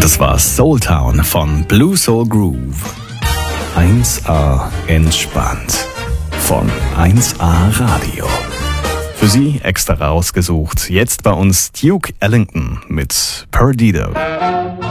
Das war Soul Town von Blue Soul Groove. 1A entspannt von 1A Radio. Für Sie extra rausgesucht, jetzt bei uns Duke Ellington mit Perdido.